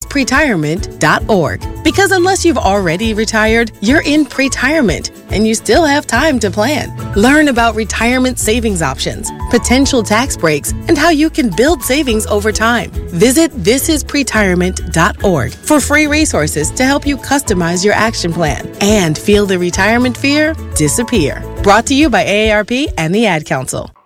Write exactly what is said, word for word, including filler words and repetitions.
pretirement dot org. Because unless you've already retired, you're in pretirement, and you still have time to plan. Learn about retirement savings options, potential tax breaks, and how you can build savings over time. Visit this is pretirement dot org for free resources to help you customize your action plan and feel the retirement fear disappear. Brought to you by A A R P and the Ad Council.